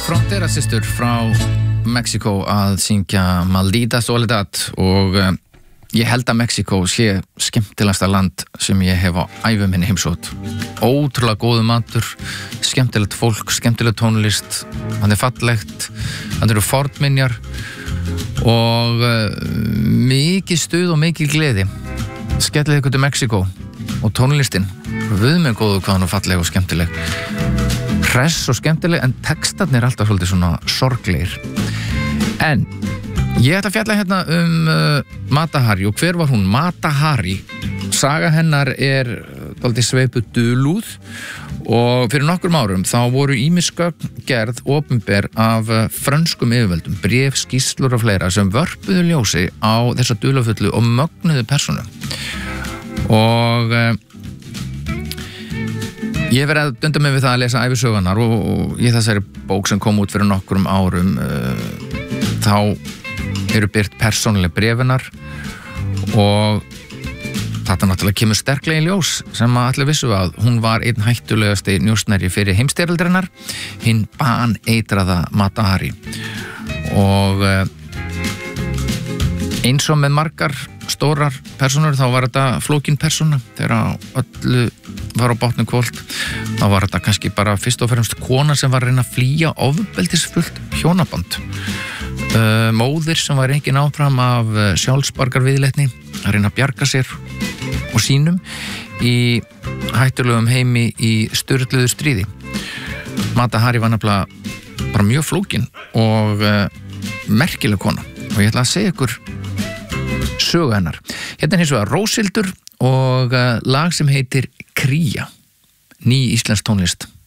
Frontera systur frá Mexíkó að syngja Maldita Soledad og ég held að Mexíkó sé skemmtilegasta land sem ég hef á ævi minni heimsótt. Ótrúlega góður matur, skemmtilegt fólk, skemmtileg tónlist, hann fallegt, hann eru fornminjar og mikið stuð og mikið gleði. Skellið ykkur til Mexíkó og tónlistin, við með góðu hvað hann falleg og skemmtileg. Hress og skemmtileg, en textarnir alltaf svolítið svona sorglegir. En ég ætla að fjalla hérna Mata Hari, og hver var hún? Mata Hari. Saga hennar dálítið sveipuð dulúð, og fyrir nokkrum árum þá voru ýmis gögn gerð opinber af frönskum yfirvöldum, bréf, skýrslur og fleira sem vörpuðu ljósi á þessa dularfullu og mögnuðu persónu. Og ég hef verið að dunda mig við það að lesa ævisögunar, og í þessari bók sem kom út fyrir nokkrum árum þá eru birt persónuleg bréfinar, og þetta náttúrulega kemur sterklega í ljós sem að allir vissu að hún var einn hættulegasti njósnari fyrir heimsstyrjaldarinnar, hinn baneitraða Mata Hari. Og eins og með margar stórar persónur þá var þetta flókin persóna. Þegar öllu var á bátnum kvöld þá var þetta kannski bara fyrst og fremst kona sem var að reyna að flýja ofbeldisfullt hjónaband, móðir sem var engin áfram af sjálfsbargarviðleitni að reyna að bjarga sér og sínum í hættulegum heimi í sturluðu stríði. Mata Hari var nefnilega bara mjög flókin og merkileg kona, og ég ætla að segja ykkur sögu hennar. Hérna hins vegar Róshildur og lag sem heitir Kría, ný íslensk tónlist.